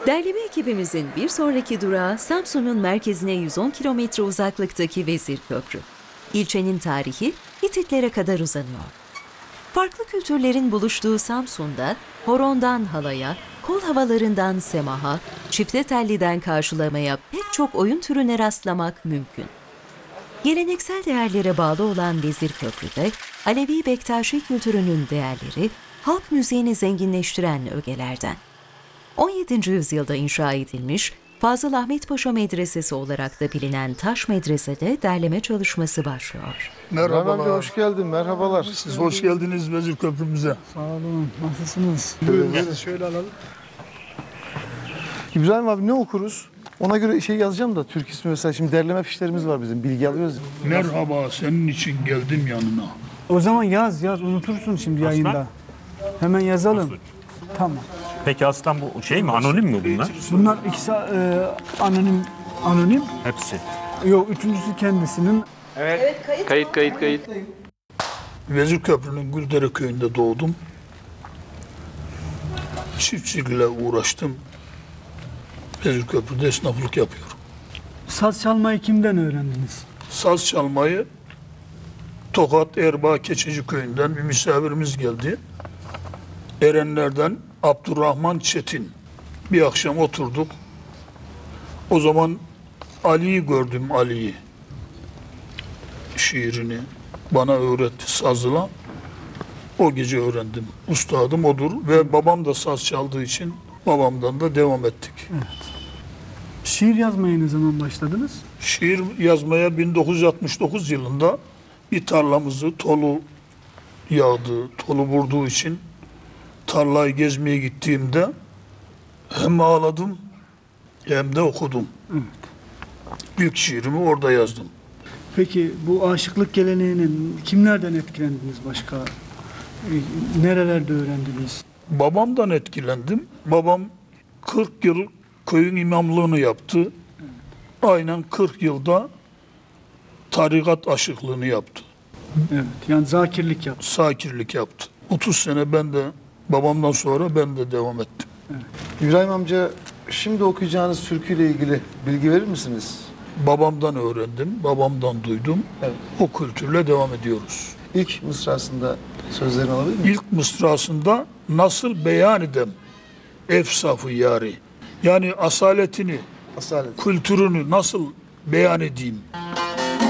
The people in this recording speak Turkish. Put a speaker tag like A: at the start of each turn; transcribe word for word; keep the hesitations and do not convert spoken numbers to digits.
A: Derleme ekibimizin bir sonraki durağı Samsun'un merkezine yüz on kilometre uzaklıktaki Vezir Köprü. İlçenin tarihi Hititlere kadar uzanıyor. Farklı kültürlerin buluştuğu Samsun'da horondan halaya, kol havalarından semaha, çifte telliden karşılamaya pek çok oyun türüne rastlamak mümkün. Geleneksel değerlere bağlı olan Vezir Köprü'de Alevi Bektaşi kültürünün değerleri halk müziğini zenginleştiren ögelerden. on yedinci yüzyılda inşa edilmiş Fazıl Ahmet Paşa Medresesi olarak da bilinen Taş Medrese'de derleme çalışması başlıyor.
B: Merhabalar.
C: Merhaba, hoş geldin, merhabalar.
B: Siz hoş geldiniz Vezir Köprümüze.
D: Sağ olun. Nasılsınız?
C: Buyurun, buyurun.
D: Şöyle alalım.
C: İbrahim abi ne okuruz? Ona göre şey yazacağım da Türk ismi mesela şimdi derleme fişlerimiz var bizim, bilgi alıyoruz. ya.
B: Merhaba, senin için geldim yanına.
D: O zaman yaz yaz unutursun şimdi yayında. Hemen yazalım. Tamam.
E: Peki aslan bu şey mi? Anonim mi bunlar?
D: Bunlar ikisi e, anonim anonim.
E: Hepsi.
D: Yok üçüncüsü kendisinin.
F: Kayıt kayıt kayıt.
B: Vezir Köprü'nün Güldere köyünde doğdum. Çiftçilikle uğraştım. Vezir Köprü'de esnaflık yapıyorum.
D: Saz çalmayı kimden öğrendiniz?
B: Saz çalmayı Tokat Erbaa Keçeci köyünden bir misafirimiz geldi. Erenlerden Abdurrahman Çetin. Bir akşam oturduk. O zaman Ali'yi gördüm, Ali'yi. Şiirini bana öğretti sazla. O gece öğrendim. Ustadım odur ve babam da saz çaldığı için babamdan da devam ettik.
D: Şiir yazmaya ne zaman başladınız?
B: Şiir yazmaya bin dokuz yüz altmış dokuz yılında bir tarlamızı tolu yağdı, tolu vurduğu için tarlayı gezmeye gittiğimde hem ağladım hem de okudum.
D: Evet.
B: İlk şiirimi orada yazdım.
D: Peki bu aşıklık geleneğinin kimlerden etkilendiniz başka? E, nerelerde öğrendiniz?
B: Babamdan etkilendim. Babam kırk yıl köyün imamlığını yaptı. Aynen kırk yılda tarikat aşıklığını yaptı.
D: Evet. Yani zakirlik yaptı.
B: Sakirlik yaptı. otuz sene ben de babamdan sonra ben de devam ettim.
C: İbrahim amca şimdi okuyacağınız türküyle ilgili bilgi verir misiniz?
B: Babamdan öğrendim, babamdan duydum.
C: Evet.
B: O kültürle devam ediyoruz.
C: İlk mısrasında sözlerini alabilir miyim?
B: İlk mısrasında nasıl beyan edem efsafı yari. Yani asaletini,
C: Asalet.
B: kültürünü nasıl beyan edeyim?